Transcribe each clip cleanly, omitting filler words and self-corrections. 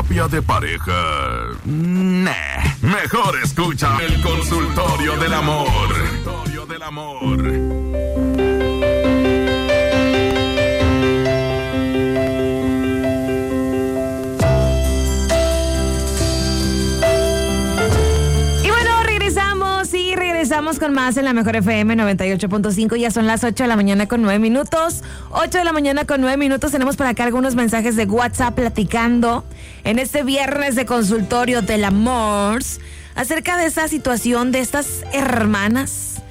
terapia de pareja. Nah, mejor escucha el Consultorio del Amor. Consultorio del Amor. Regresamos con más en la Mejor FM 98.5. Ya son las 8 de la mañana con 9 minutos. 8 de la mañana con 9 minutos. Tenemos por acá algunos mensajes de WhatsApp platicando en este viernes de Consultorio del Amor acerca de esa situación de estas hermanas,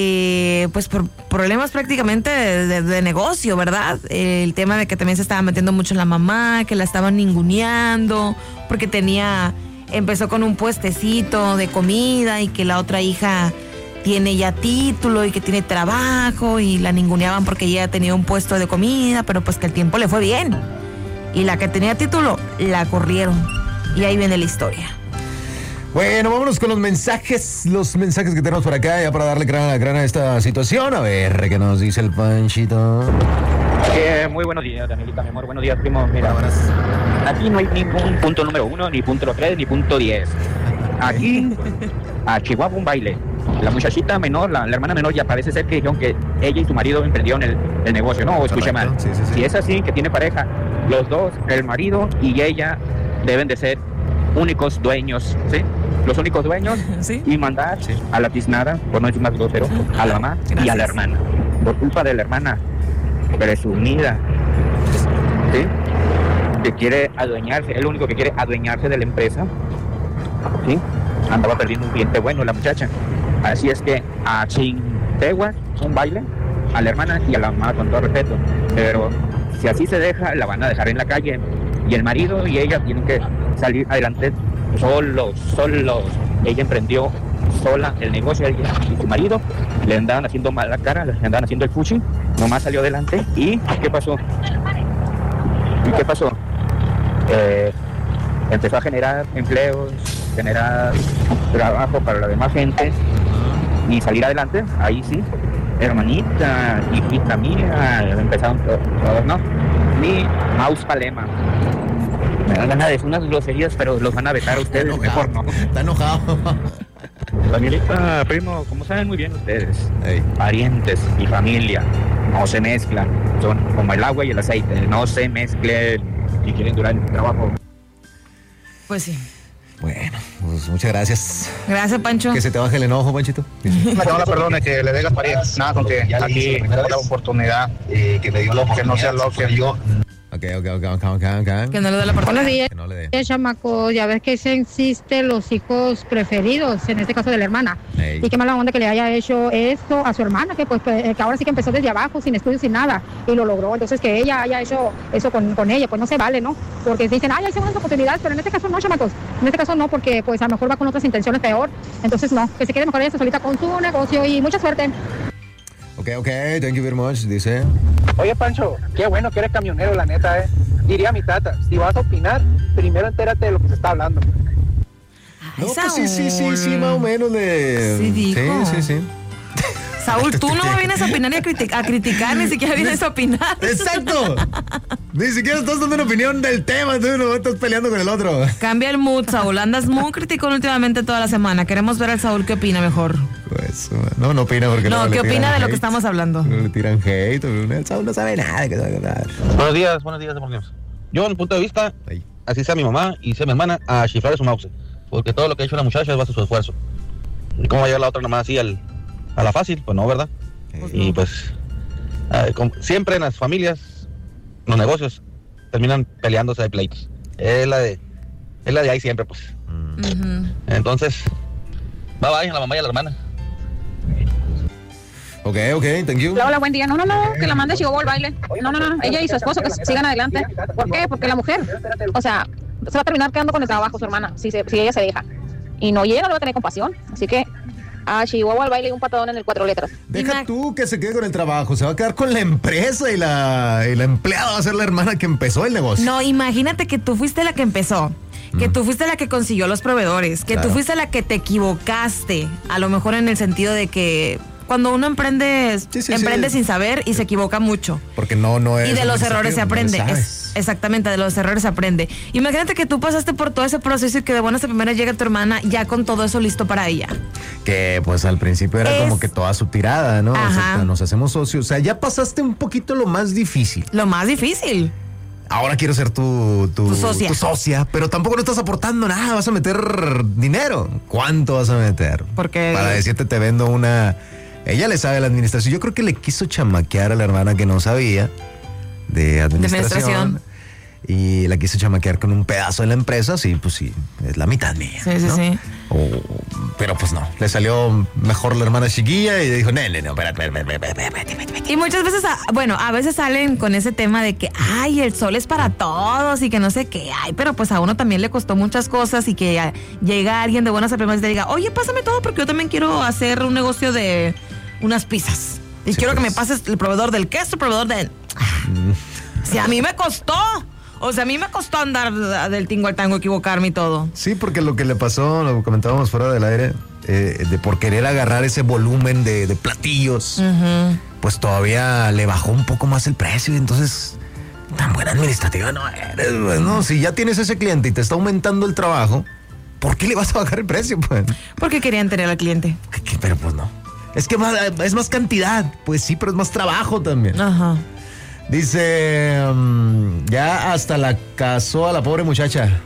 pues por problemas prácticamente de negocio, ¿verdad? El tema de que también se estaba metiendo mucho la mamá, que la estaban ninguneando porque empezó con un puestecito de comida y que la otra hija tiene ya título y que tiene trabajo y la ninguneaban porque ella tenía un puesto de comida, pero pues que el tiempo le fue bien. Y la que tenía título, la corrieron. Y ahí viene la historia. Bueno, vámonos con los mensajes que tenemos por acá ya para darle grana a esta situación. A ver, ¿qué nos dice el Panchito? Muy buenos días, Danielita, mi amor. Buenos días, primo. Mira, aquí no hay ningún punto número 1, ni punto 3, ni punto 10. Aquí, a Chihuahua, un baile. La muchachita menor, la hermana menor, ya parece ser que dijeron que ella y su marido emprendieron el negocio, ¿no? O escuché mal. Sí. Si es así, que tiene pareja, los dos, el marido y ella, deben de ser únicos dueños, ¿sí? Los únicos dueños. ¿Sí? Y mandar a la tiznada, por no decir más grosero, a la mamá. Gracias. Y a la hermana. Por culpa de la hermana presumida, ¿sí? Que quiere adueñarse, es el único que quiere adueñarse de la empresa, ¿sí? Andaba perdiendo un cliente bueno la muchacha. Así es que a Chintegua, un baile, a la hermana y a la mamá, con todo respeto. Pero si así se deja, la van a dejar en la calle. Y el marido y ella tienen que salir adelante solos. Ella emprendió sola el negocio, ella y su marido le andaban haciendo mala cara, le andaban haciendo el fuchi, nomás salió adelante. ¿Y qué pasó? Empezó a generar empleos, generar trabajo para la demás gente y salir adelante. Ahí sí, hermanita, hijita mía, empezaron todos, ¿no? Mi mouse palema. Me dan ganas de decir unas groserías, pero los van a vetar a ustedes, mejor no. Está enojado. Danielita, primo, como saben muy bien ustedes, parientes y familia no se mezclan, son como el agua y el aceite, no se mezclen y quieren durar el trabajo. Pues sí. Bueno, pues muchas gracias. Gracias, Pancho. Que se te baje el enojo, Panchito. No la perdone, que le dé las paredes. Nada, con que aquí la oportunidad que le dio la oportunidad, que no sea lo que yo. Ok. Que no le dé la oportunidad. Buenos días. Que no le dé. Chamaco, ya ves que se existen los hijos preferidos, en este caso de la hermana. Ey. Y qué mala onda que le haya hecho esto a su hermana, que pues que ahora sí que empezó desde abajo, sin estudios, sin nada, y lo logró. Entonces que ella haya hecho eso con ella, pues no se vale, ¿no? Porque dicen, hay segundas oportunidades, pero en este caso no, chamacos. En este caso no, porque pues a lo mejor va con otras intenciones peor. Entonces no, que se quede mejor ella solita con su negocio y mucha suerte. Ok, thank you very much, dice. Oye, Pancho, qué bueno que eres camionero, la neta, Diría mi tata, si vas a opinar, primero entérate de lo que se está hablando. No, pues sí, más o menos de... Sí, dijo. Sí. Saúl, tú no vienes a opinar ni a criticar, ni siquiera vienes a opinar. ¡Exacto! Ni siquiera estás dando una opinión del tema, tú no estás peleando con el otro. Cambia el mood, Saúl. Andas muy criticón últimamente toda la semana. Queremos ver al Saúl qué opina mejor. Pues, no opina porque... No, ¿qué opina de lo que hate. estamos hablando? Le tiran hate, el Saúl no sabe nada. Buenos días, amigos. Yo, en mi punto de vista, así sea mi mamá y sea mi hermana, a chiflar su mouse. Porque todo lo que ha hecho la muchacha es base su esfuerzo. ¿Y cómo va a llegar la otra nomás así a la fácil? Pues no, ¿verdad? Y pues, siempre en las familias, los negocios, terminan peleándose de pleitos. Es la de ahí siempre, pues. Uh-huh. Entonces, bye a la mamá y a la hermana. Ok, thank you. Hola, buen día. No, que la mande a Chihuahua al baile. No. Ella y su esposo que sigan adelante. ¿Por qué? Porque la mujer, o sea, se va a terminar quedando con el trabajo su hermana, si ella se deja. Y ella no le va a tener compasión. Así que a Chihuahua al baile y un patadón en el 4 letras. Deja tú que se quede con el trabajo, se va a quedar con la empresa y la empleada va a ser la hermana que empezó el negocio. No, imagínate que tú fuiste la que empezó. Que tú fuiste la que consiguió los proveedores. Que tú fuiste la que te equivocaste. A lo mejor en el sentido de que cuando uno emprende, emprende sí. sin saber y se equivoca mucho. Porque no es. Y de los errores se aprende. No le sabes. Exactamente, de los errores se aprende. Imagínate que tú pasaste por todo ese proceso y que de buenas a primeras llega tu hermana ya con todo eso listo para ella. Que pues al principio era como que toda su tirada, ¿no? Ajá. O sea, nos hacemos socios. O sea, ya pasaste un poquito lo más difícil. Lo más difícil. Ahora quiero ser tu socia. Tu socia, pero tampoco no estás aportando nada. Vas a meter dinero. ¿Cuánto vas a meter? Porque para decirte te vendo una. Ella le sabe la administración. Yo creo que le quiso chamaquear a la hermana que no sabía de administración. Y la quiso chamaquear con un pedazo de la empresa. Sí, pues sí, es la mitad mía. Sí, ¿no? sí. Pero pues no, le salió mejor la hermana chiquilla y dijo, no, espérate. Y muchas veces, a veces salen con ese tema de que, ay, el sol es para todos y que no sé qué, ay, pero pues a uno también le costó muchas cosas y que llega alguien de buenas a primeras y te diga, oye, pásame todo porque yo también quiero hacer un negocio de unas pizzas. Y quiero que me pases el proveedor del queso, el proveedor del... Si a mí me costó... O sea, a mí me costó andar del tingo al tango, equivocarme y todo. Sí, porque lo que le pasó, lo comentábamos fuera del aire, de por querer agarrar ese volumen de platillos, pues todavía le bajó un poco más el precio. Y entonces, tan buena administrativa no eres, pues, ¿no? Si ya tienes ese cliente y te está aumentando el trabajo, ¿por qué le vas a bajar el precio, pues? Porque querían tener al cliente. Pero pues no. Es que es más cantidad. Pues sí, pero es más trabajo también. Ajá. Dice, ya hasta la casó a la pobre muchacha.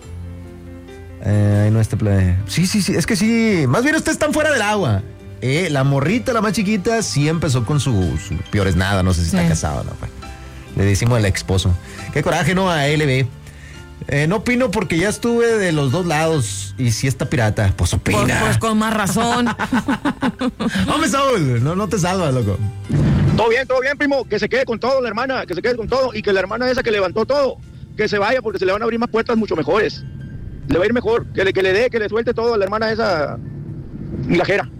Ahí no está play. Sí, es que sí. Más bien ustedes están fuera del agua. La morrita, la más chiquita, sí empezó con su peor es nada. No sé si está casado o no. Pues. Le decimos al esposo. Qué coraje, ¿no? A LB. No opino porque ya estuve de los dos lados. Y si está pirata, pues opina. Pues con más razón. Hombre, Saúl, no te salvas, loco. Todo bien, primo, que se quede con todo la hermana, que se quede con todo y que la hermana esa que levantó todo, que se vaya porque se le van a abrir más puertas mucho mejores. Le va a ir mejor, que le suelte todo a la hermana esa milajera.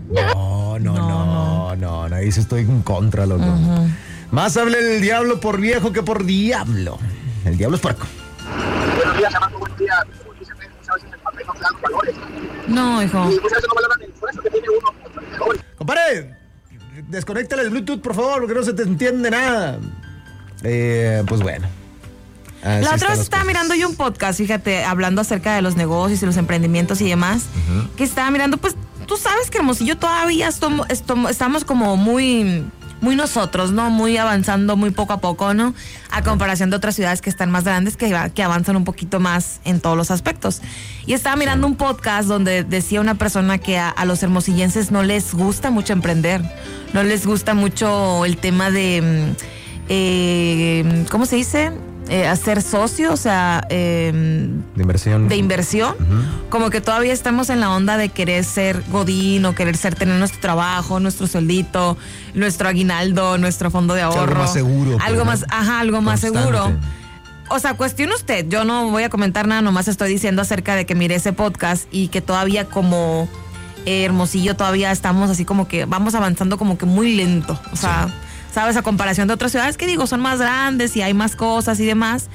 No, ahí sí estoy en contra, loco. Más hable el diablo por viejo que por diablo. El diablo es puerco. Buenos días, Armando, buenos días. ¿Sabes si en el papel no se dan valores? No, hijo. Y muchas veces no valoran el esfuerzo que tiene uno como trabajador. Compadre, desconéctale el Bluetooth, por favor, porque no se te entiende nada. Pues bueno. La otra vez estaba mirando yo un podcast, fíjate, hablando acerca de los negocios y los emprendimientos y demás, que estaba mirando, pues tú sabes que Hermosillo todavía estamos como muy nosotros, ¿no? Muy avanzando muy poco a poco, ¿no? A comparación de otras ciudades que están más grandes, que avanzan un poquito más en todos los aspectos. Y estaba mirando un podcast donde decía una persona que a los hermosillenses no les gusta mucho emprender, no les gusta mucho el tema de, ¿cómo se dice? Hacer socio, o sea, de inversión. Como que todavía estamos en la onda de querer ser godín o tener nuestro trabajo, nuestro sueldito, nuestro aguinaldo, nuestro fondo de ahorro. Algo más seguro. Algo más seguro. O sea, cuestione usted, yo no voy a comentar nada, nomás estoy diciendo acerca de que mire ese podcast y que todavía como Hermosillo todavía estamos así como que vamos avanzando como que muy lento, o sea... ¿Sabes? A comparación de otras ciudades que digo, son más grandes y hay más cosas y demás.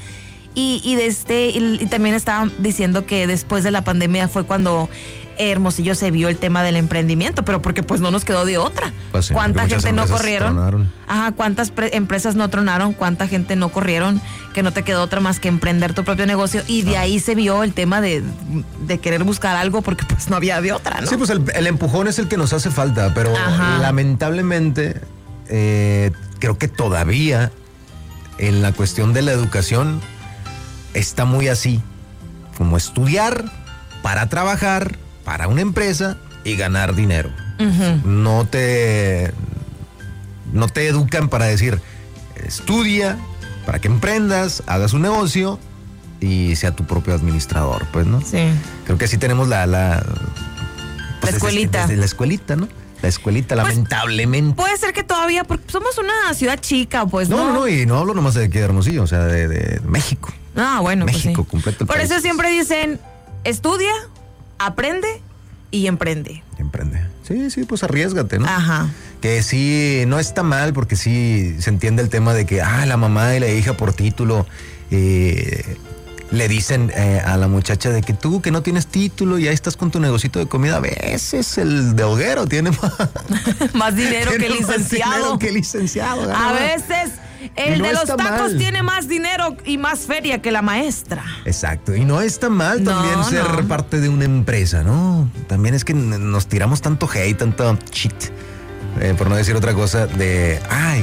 Y también estaba diciendo que después de la pandemia fue cuando Hermosillo se vio el tema del emprendimiento, pero porque pues no nos quedó de otra. Pues sí, ¿cuánta gente no corrieron? Tronaron. Ajá, ¿cuántas empresas no tronaron? ¿Cuánta gente no corrieron? Que no te quedó otra más que emprender tu propio negocio. Y de ahí se vio el tema de querer buscar algo porque pues no había de otra, ¿no? Sí, pues el empujón es el que nos hace falta, pero lamentablemente... creo que todavía en la cuestión de la educación está muy así, como estudiar para trabajar para una empresa y ganar dinero. No te educan para decir estudia para que emprendas, hagas un negocio y sea tu propio administrador, pues, ¿no? Sí. Creo que sí tenemos la escuelita. Desde la escuelita, ¿no? La escuelita, pues, lamentablemente. Puede ser que todavía, porque somos una ciudad chica, pues, ¿no? No, y no hablo nomás de aquí de Hermosillo, o sea, de México. Ah, bueno, México, pues sí. completo el Por país. eso siempre dicen, estudia, aprende y emprende. Sí, pues arriésgate, ¿no? Ajá. Que sí, no está mal, porque sí se entiende el tema de que, la mamá y la hija por título, le dicen a la muchacha de que tú que no tienes título y ahí estás con tu negocito de comida, a veces el de hoguero tiene más dinero que el licenciado. A veces el de los tacos tiene más dinero y más feria que la maestra. Exacto, y no está mal también ser parte de una empresa, ¿no? También es que nos tiramos tanto hate, tanto shit, por no decir otra cosa, de,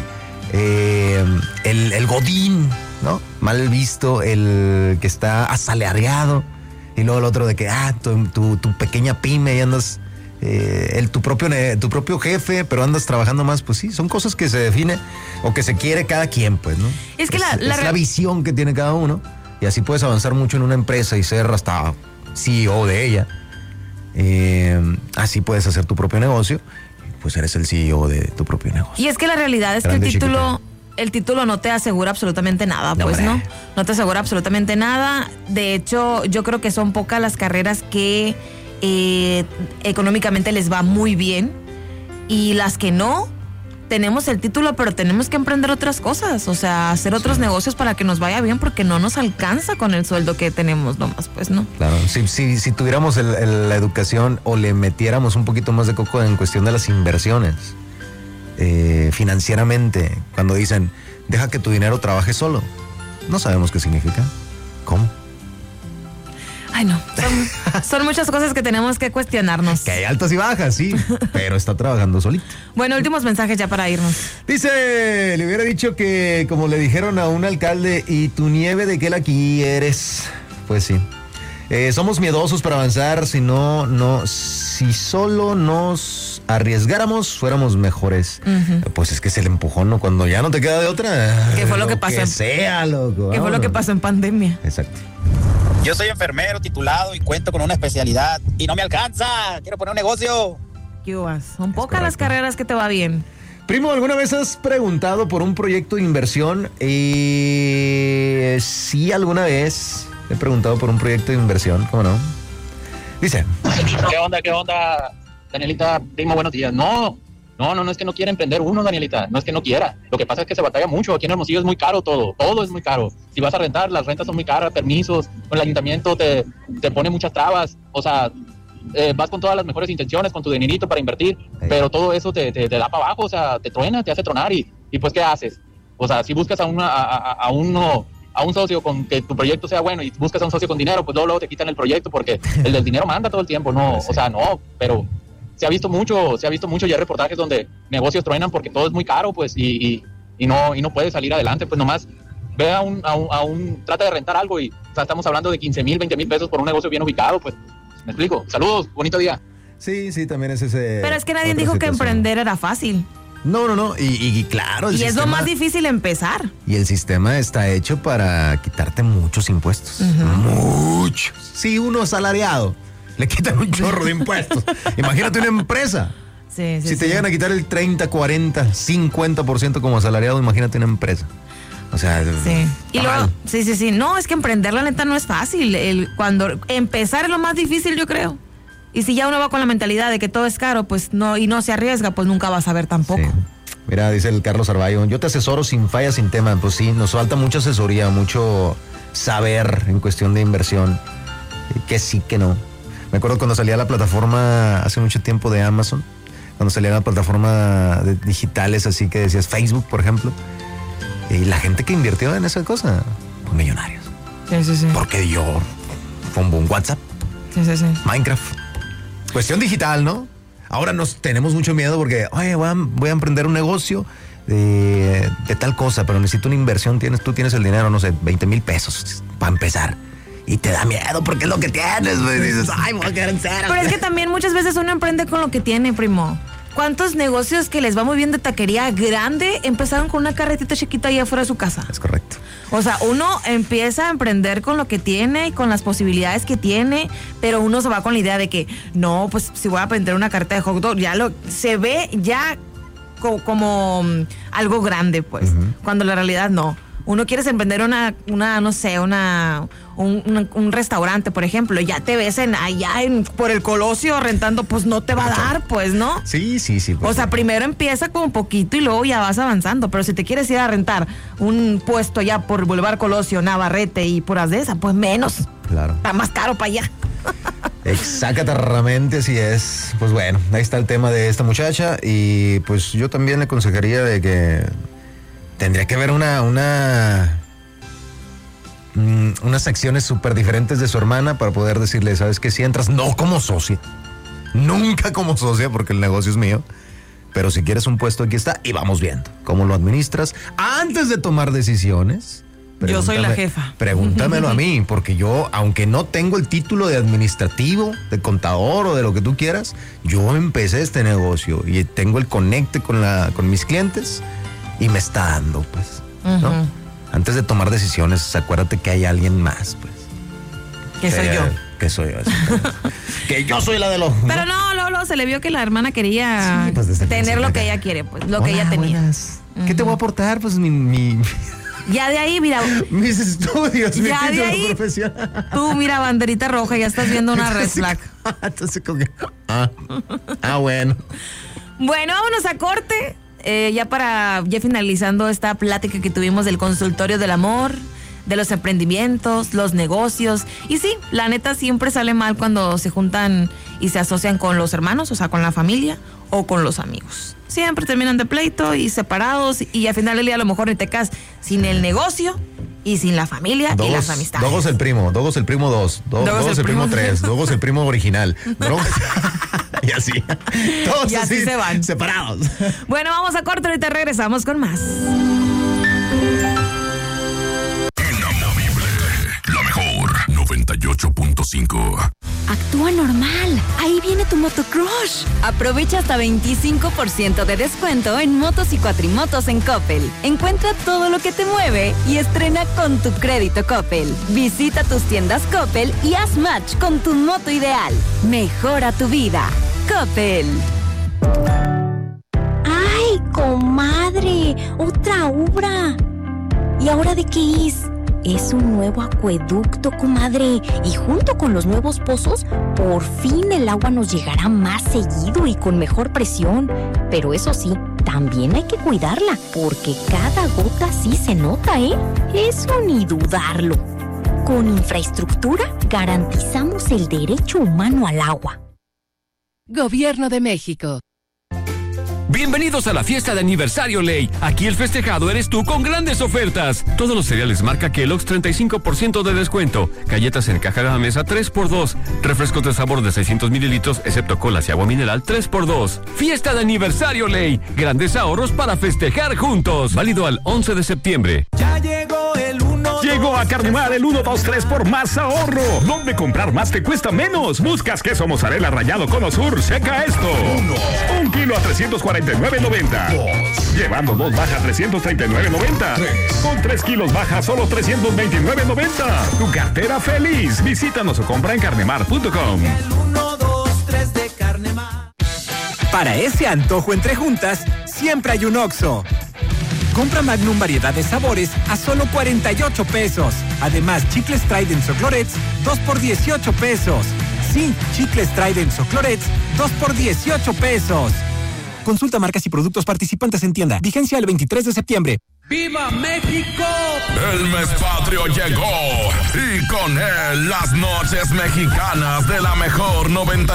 el godín, ¿no? Mal visto, el que está asalariado, y luego el otro de que, tu pequeña pyme y andas, tu propio jefe, pero andas trabajando más, pues sí, son cosas que se define o que se quiere cada quien, pues, ¿no? Es que es la visión que tiene cada uno, y así puedes avanzar mucho en una empresa y ser hasta CEO de ella. Así puedes hacer tu propio negocio, pues eres el CEO de tu propio negocio. Y es que la realidad es que el título no te asegura absolutamente nada, pues, ¿no? No te asegura absolutamente nada. De hecho, yo creo que son pocas las carreras que económicamente les va muy bien, y las que no, tenemos el título, pero tenemos que emprender otras cosas, o sea, hacer otros negocios para que nos vaya bien, porque no nos alcanza con el sueldo que tenemos nomás, pues, ¿no? Claro, si tuviéramos la educación o le metiéramos un poquito más de coco en cuestión de las inversiones, financieramente, cuando dicen, deja que tu dinero trabaje solo, no sabemos qué significa. ¿Cómo? Ay, no, son muchas cosas que tenemos que cuestionarnos. Que hay altas y bajas, sí, pero está trabajando solito. Bueno, últimos mensajes ya para irnos. Dice, le hubiera dicho que, como le dijeron a un alcalde, ¿y tu nieve de qué la quieres? Pues sí. Somos miedosos para avanzar, si solo nos arriesgáramos, fuéramos mejores. Pues es que es el empujón, ¿no? Cuando ya no te queda de otra. ¿Qué fue lo que pasó? Que sea, loco. ¿Qué fue lo que pasó en pandemia? Exacto. Yo soy enfermero titulado y cuento con una especialidad y no me alcanza. Quiero poner un negocio. ¿Qué vas? Son pocas las carreras que te va bien. Primo, ¿alguna vez has preguntado por un proyecto de inversión? Sí, alguna vez he preguntado por un proyecto de inversión, ¿cómo no? Dice. ¿Qué onda, Danielita? Primo, buenos días. No, es que no quiera emprender uno, Danielita, no es que no quiera. Lo que pasa es que se batalla mucho, aquí en Hermosillo es muy caro todo es muy caro. Si vas a rentar, las rentas son muy caras, permisos, el ayuntamiento te pone muchas trabas, o sea, vas con todas las mejores intenciones, con tu dinerito para invertir, pero todo eso te da para abajo, o sea, te truena, te hace tronar y pues ¿qué haces? O sea, si buscas a un socio con que tu proyecto sea bueno y buscas a un socio con dinero, pues luego te quitan el proyecto porque el del dinero manda todo el tiempo, no, sí. O sea, no, pero se ha visto mucho y hay reportajes donde negocios truenan porque todo es muy caro, pues, y no puedes salir adelante, pues nomás ve trata de rentar algo y, o sea, estamos hablando de 15,000, 20,000 pesos por un negocio bien ubicado, pues, ¿me explico? Saludos, bonito día. Sí, también es ese. Pero es que nadie dijo que emprender era fácil. No, y claro. Y es lo más difícil empezar. Y el sistema está hecho para quitarte muchos impuestos. Muchos. Si uno asalariado le quitan un chorro de impuestos. Imagínate una empresa. Sí, si te llegan a quitar el 30, 40, 50% como asalariado, imagínate una empresa. O sea, sí. Y luego, sí. No, es que emprender la neta no es fácil. Cuando empezar es lo más difícil, yo creo. Y si ya uno va con la mentalidad de que todo es caro, pues no, y no se arriesga, pues nunca vas a ver tampoco. Sí. Mira, dice el Carlos Arballo, yo te asesoro sin falla, sin tema. Pues sí, nos falta mucha asesoría, mucho saber en cuestión de inversión. Que sí, que no. Me acuerdo cuando salía la plataforma hace mucho tiempo de Amazon, cuando salía la plataforma de digitales, así que decías Facebook, por ejemplo, y la gente que invirtió en esa cosa, pues millonarios. Sí. Porque yo, pongo un WhatsApp, sí. Minecraft, cuestión digital, ¿no? Ahora tenemos mucho miedo porque, oye, voy a emprender un negocio de tal cosa, pero necesito una inversión, tú tienes el dinero, no sé, 20,000 pesos para empezar. Y te da miedo porque es lo que tienes, güey. Dices, ay, me voy a quedar en cero. Pero es que también muchas veces uno emprende con lo que tiene, primo. ¿Cuántos negocios que les va muy bien de taquería grande empezaron con una carretita chiquita ahí afuera de su casa? Es correcto. O sea, uno empieza a emprender con lo que tiene y con las posibilidades que tiene, pero uno se va con la idea de que, no, pues si voy a aprender una carreta de hot dog, se ve ya como algo grande, pues, cuando la realidad no. uno quiere emprender un restaurante, por ejemplo, ya te ves por el Colosio rentando, pues no te va a dar, pues, ¿no? Sí. Pues, o sea, primero empieza con un poquito y luego ya vas avanzando, pero si te quieres ir a rentar un puesto ya por Boulevard Colosio, Navarrete y puras de esas, pues menos. Claro. Está más caro para allá. Exactamente, así es. Pues bueno, ahí está el tema de esta muchacha y pues yo también le aconsejaría de que tendría que haber unas acciones súper diferentes de su hermana para poder decirle, ¿sabes qué? Si entras, no como socia, nunca como socia porque el negocio es mío, pero si quieres un puesto aquí está y vamos viendo cómo lo administras antes de tomar decisiones. Yo soy la jefa. Pregúntamelo a mí, porque yo, aunque no tengo el título de administrativo, de contador o de lo que tú quieras, yo empecé este negocio y tengo el conecte con mis clientes y me está dando, pues, ¿no? Antes de tomar decisiones, acuérdate que hay alguien más, pues. Que soy yo. Que soy yo. Que yo soy la de los... Pero no, se le vio que la hermana quería tener lo que ella quiere, pues, lo que ella tenía. Buenas. ¿Qué te voy a aportar? Pues mi... Ya de ahí, mira. Mis estudios, mi ya título de ahí, profesional. Tú, mira, banderita roja, ya estás viendo una red flag. Entonces, bueno. Bueno, vámonos a corte. Ya finalizando esta plática que tuvimos del consultorio del amor, de los emprendimientos, los negocios. Y sí, la neta siempre sale mal cuando se juntan y se asocian con los hermanos, o sea, con la familia o con los amigos. Siempre terminan de pleito y separados y al final del día a lo mejor ni te quedas sin el negocio y sin la familia y las amistades. Dogos el primo 2, Dogos el primo 3, Dogos el primo original. Y así. Todos y así se van. Separados. Bueno, vamos a corte, ahorita regresamos con más. Inamovible, la mejor 98.5. Actúa normal. Ahí viene tu motocrush. Aprovecha hasta 25% de descuento en motos y cuatrimotos en Coppel. Encuentra todo lo que te mueve y estrena con tu crédito Coppel. Visita tus tiendas Coppel y haz match con tu moto ideal. Mejora tu vida. Coppel. ¡Ay, comadre! ¡Otra obra! ¿Y ahora de qué es? Es un nuevo acueducto, comadre. Y junto con los nuevos pozos, por fin el agua nos llegará más seguido y con mejor presión. Pero eso sí, también hay que cuidarla, porque cada gota sí se nota, ¿eh? Eso ni dudarlo. Con infraestructura, garantizamos el derecho humano al agua. Gobierno de México. Bienvenidos a la fiesta de aniversario Ley. Aquí el festejado eres tú con grandes ofertas. Todos los cereales marca Kellogg's 35% de descuento. Galletas en caja de la mesa 3x2. Refrescos de sabor de 600 mililitros, excepto colas y agua mineral 3x2. Fiesta de aniversario Ley. Grandes ahorros para festejar juntos. Válido al 11 de septiembre. Ya llegó el 1. Llegó a Carnemar el 1, 2, 3 por más ahorro. ¿Dónde comprar más te cuesta menos? Buscas queso mozzarella rallado Cono Sur. Checa esto. 1 kilo a 349.90. Llevando 2 baja 339.90. Con 3 kilos baja solo 329.90. Tu cartera feliz. Visítanos o compra en carnemar.com. El 1, 2, 3 de Carnemar. Para ese antojo entre juntas, siempre hay un Oxxo. Compra Magnum variedad de sabores a solo 48 pesos. Además, chicles Trident o Clorets, 2 por 18 pesos. Sí, chicles Trident o Clorets, 2 por 18 pesos. Consulta marcas y productos participantes en tienda. Vigencia el 23 de septiembre. ¡Viva México! El mes patrio llegó y con él las noches mexicanas de la mejor 90.